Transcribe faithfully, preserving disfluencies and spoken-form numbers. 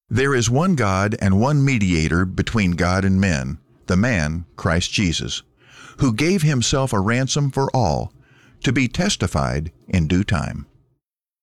There is one God and one mediator between God and men, the man, Christ Jesus, who gave himself a ransom for all, to be testified in due time.